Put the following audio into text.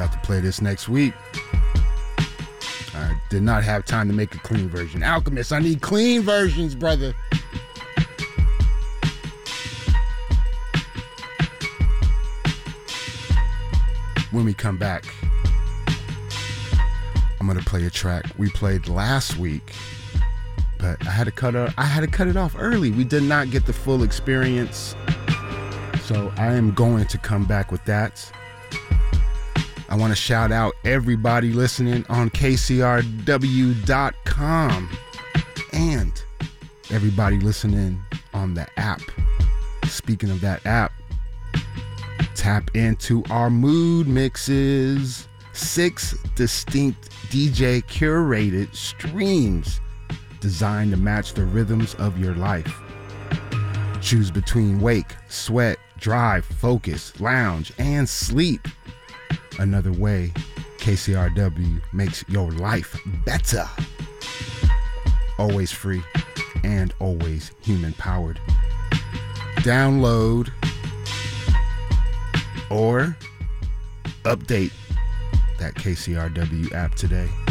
about to play this next week. I did not have time to make a clean version. Alchemist, I need clean versions, brother. When we come back, I'm gonna play a track we played last week, but I had to cut it off early. We did not get the full experience, so I am going to come back with that. I want to shout out everybody listening on KCRW.com and everybody listening on the app. Speaking of that app, tap into our mood mixes. 6 distinct DJ curated streams designed to match the rhythms of your life. Choose between wake, sweat, drive, focus, lounge, and sleep. Another way KCRW makes your life better. Always free and always human powered. Download or update that KCRW app today.